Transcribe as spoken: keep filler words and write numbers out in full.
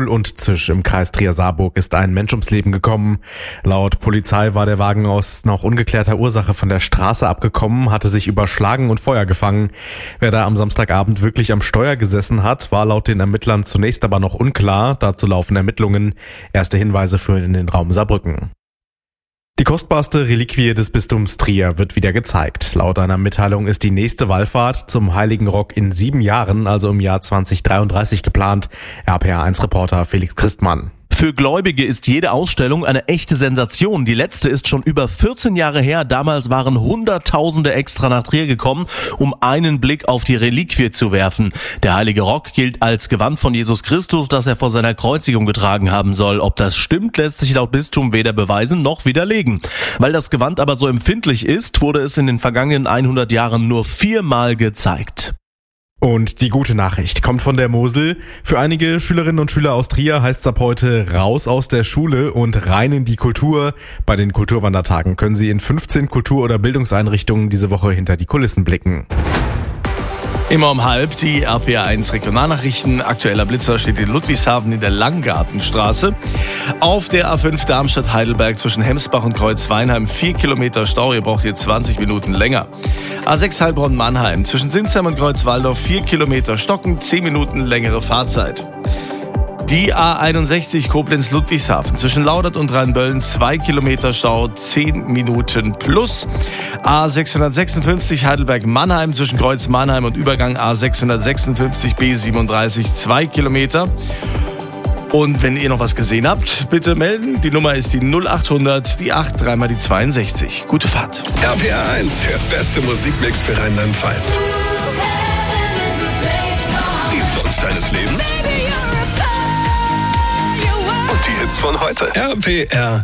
und Zisch im Kreis Trier-Saarburg ist ein Mensch ums Leben gekommen. Laut Polizei war der Wagen aus noch ungeklärter Ursache von der Straße abgekommen, hatte sich überschlagen und Feuer gefangen. Wer da am Samstagabend wirklich am Steuer gesessen hat, war laut den Ermittlern zunächst aber noch unklar. Dazu laufen Ermittlungen. Erste Hinweise führen in den Raum Saarbrücken. Die kostbarste Reliquie des Bistums Trier wird wieder gezeigt. Laut einer Mitteilung ist die nächste Wallfahrt zum Heiligen Rock in sieben Jahren, also im Jahr zwanzig dreiunddreißig, geplant. R P R eins Reporter Felix Christmann. Für Gläubige ist jede Ausstellung eine echte Sensation. Die letzte ist schon über vierzehn Jahre her. Damals waren Hunderttausende extra nach Trier gekommen, um einen Blick auf die Reliquie zu werfen. Der Heilige Rock gilt als Gewand von Jesus Christus, das er vor seiner Kreuzigung getragen haben soll. Ob das stimmt, lässt sich laut Bistum weder beweisen noch widerlegen. Weil das Gewand aber so empfindlich ist, wurde es in den vergangenen hundert Jahren nur viermal gezeigt. Und die gute Nachricht kommt von der Mosel. Für einige Schülerinnen und Schüler aus Trier heißt es ab heute raus aus der Schule und rein in die Kultur. Bei den Kulturwandertagen können Sie in fünfzehn Kultur- oder Bildungseinrichtungen diese Woche hinter die Kulissen blicken. Immer um halb die R P R eins Regionalnachrichten. Aktueller Blitzer steht in Ludwigshafen in der Langgartenstraße. Auf der A fünf Darmstadt-Heidelberg zwischen Hemsbach und Kreuzweinheim vier Kilometer Stau. Ihr braucht hier zwanzig Minuten länger. A sechs Heilbronn-Mannheim zwischen Sinsheim und Kreuzwaldorf vier Kilometer Stocken, zehn Minuten längere Fahrzeit. Die A einundsechzig Koblenz-Ludwigshafen zwischen Laudert und Rheinböllen zwei Kilometer Stau, zehn Minuten plus. A sechshundertsechsundfünfzig Heidelberg-Mannheim zwischen Kreuz Mannheim und Übergang A sechshundertsechsundfünfzig B siebenunddreißig zwei Kilometer. Und wenn ihr noch was gesehen habt, bitte melden. Die Nummer ist die null achthundert, die acht, dreimal die zweiundsechzig. Gute Fahrt. R P R eins, der beste Musikmix für Rheinland-Pfalz. Die Songs deines Lebens. Und die Hits von heute. R P R